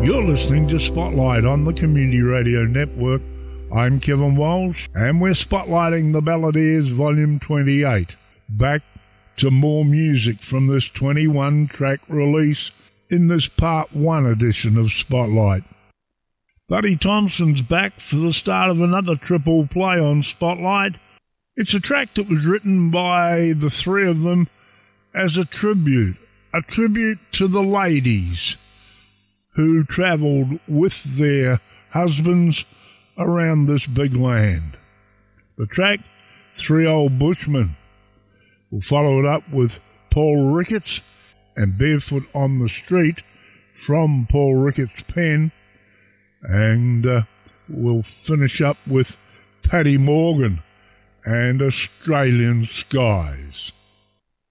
You're listening to Spotlight on the Community Radio Network. I'm Kevin Walsh, and we're spotlighting the Balladeers Volume 28. Back to more music from this 21-track release in this Part 1 edition of Spotlight. Buddy Thompson's back for the start of another triple play on Spotlight. It's a track that was written by the three of them as a tribute to the ladies who travelled with their husbands around this big land. The track, Three Old Bushmen. We'll follow it up with Paul Ricketts and Barefoot on the Street from Paul Ricketts' pen. And we'll finish up with Paddy Morgan and Australian Skies.